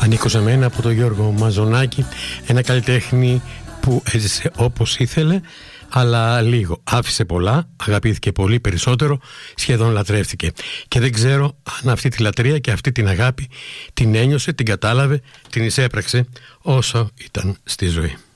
Ανήκω σε μένα από τον Γιώργο Μαζονάκη, ένα καλλιτέχνη που έζησε όπως ήθελε, αλλά λίγο. Άφησε πολλά, αγαπήθηκε πολύ περισσότερο, σχεδόν λατρεύτηκε. Και δεν ξέρω αν αυτή τη λατρεία και αυτή την αγάπη την ένιωσε, την κατάλαβε, την εισέπραξε όσο ήταν στη ζωή.